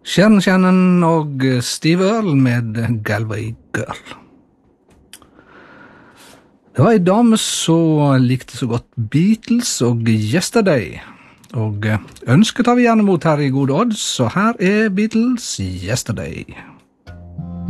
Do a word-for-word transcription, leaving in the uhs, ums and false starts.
Sharon Shannon og Steve Earle med Galway Girl. Det var en dame som likte så godt Beatles og Yesterday, og ønsket har vi gjerne mot her i Gode Odds, så her er Beatles Yesterday.